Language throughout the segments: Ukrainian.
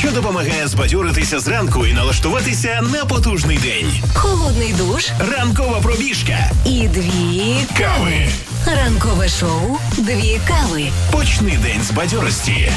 що допомагає збадьоритися зранку і налаштуватися на потужний день. Холодний душ Ранкова пробіжка і 2 кави. Ранкове шоу 2 кави. Почни день з бадьорості.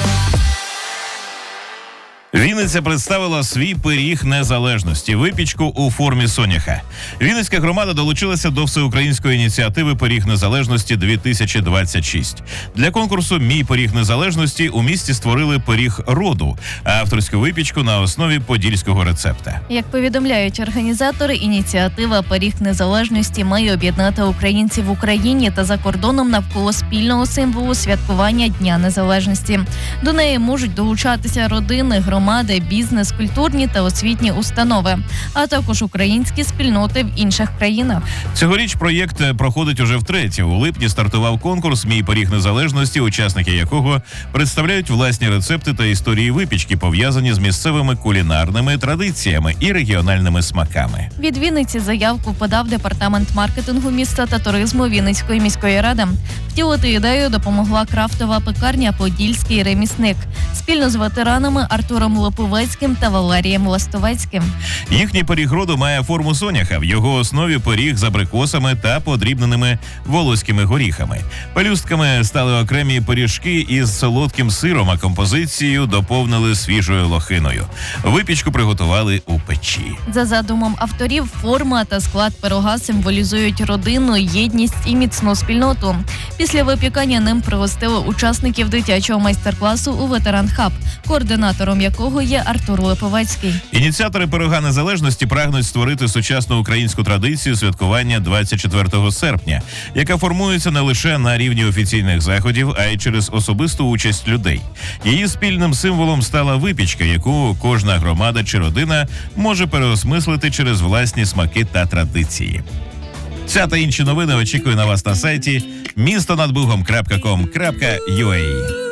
Вінниця представила свій пиріг незалежності – випічку у формі соняха. Вінницька громада долучилася до всеукраїнської ініціативи «Пиріг незалежності-2026». Для конкурсу «Мій пиріг незалежності» у місті створили пиріг роду, а авторську випічку на основі подільського рецепта. Як повідомляють організатори, ініціатива «Пиріг незалежності» має об'єднати українців в Україні та за кордоном навколо спільного символу святкування Дня Незалежності. До неї можуть долучатися родини, громади, бізнес, культурні та освітні установи, а також українські спільноти в інших країнах. Цьогоріч проєкт проходить уже втретє. У липні стартував конкурс «Мій пиріг незалежності», учасники якого представляють власні рецепти та історії випічки, пов'язані з місцевими кулінарними традиціями і регіональними смаками. Від Вінниці заявку подав департамент маркетингу міста та туризму Вінницької міської ради. Втілити ідею допомогла крафтова пекарня «Подільський ремісник» спільно з ветеранами Артуром Липовецьким та Валерієм Ластовецьким. Їхній пиріг роду має форму соняха. В його основі пиріг з абрикосами та подрібненими волоськими горіхами. Пелюстками стали окремі пиріжки із солодким сиром, а композицію доповнили свіжою лохиною. Випічку приготували у печі. За задумом авторів, форма та склад пирога символізують родину, єдність і міцну спільноту. Після випікання ним пригостили учасників дитячого майстер-класу у «Ветеран Хаб», координатором якого є Артур Липовецький. Ініціатори пирога незалежності прагнуть створити сучасну українську традицію святкування 24 серпня, яка формується не лише на рівні офіційних заходів, а й через особисту участь людей. Її спільним символом стала випічка, яку кожна громада чи родина може переосмислити через власні смаки та традиції. Ця та інші новини очікую на вас на сайті містонадбугом.com.ua.